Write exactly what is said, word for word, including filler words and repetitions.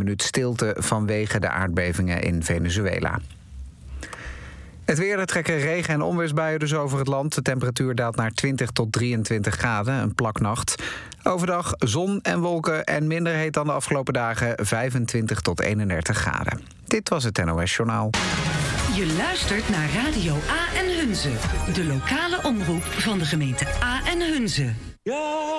minuut stilte vanwege de aardbevingen in Venezuela. Het weer, er trekken regen- en onweersbuien dus over het land. De temperatuur daalt naar twintig tot drieëntwintig graden, een plaknacht. Overdag zon en wolken en minder heet dan de afgelopen dagen, vijfentwintig tot eenendertig graden. Dit was het N O S Journaal. Je luistert naar Radio A en Hunze, de lokale omroep van de gemeente A en Hunze. Ja.